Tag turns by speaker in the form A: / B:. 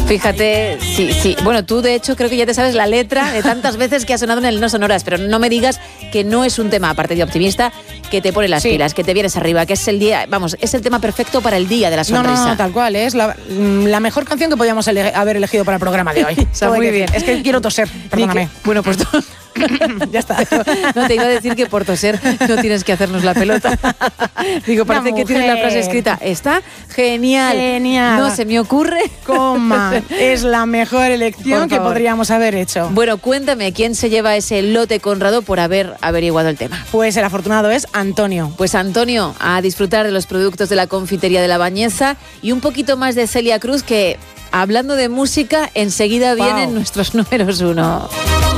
A: Fíjate, sí. Bueno, tú de hecho creo que ya te sabes la letra de tantas veces que ha sonado en el No Sonoras, pero no me digas que no es un tema, aparte de optimista, que te pone las pilas, que te vienes arriba, que es el día, vamos, es el tema perfecto para el día de la sonrisa.
B: No, tal cual, es la mejor canción que podíamos haber elegido para el programa de hoy.
A: Está muy bien.
B: Es que quiero toser, perdóname.
A: Bueno, pues ya está. No, te iba a decir que por toser no tienes que hacernos la pelota. Digo, parece que tienes la frase escrita. Está genial. No se me ocurre.
B: Coma. Es la mejor elección que podríamos haber hecho.
A: Bueno, cuéntame, ¿quién se lleva ese lote Conrado por haber averiguado el tema?
B: Pues el afortunado es Antonio.
A: Pues Antonio, a disfrutar de los productos de la confitería de La Bañeza y un poquito más de Celia Cruz, que hablando de música, enseguida vienen nuestros números 1.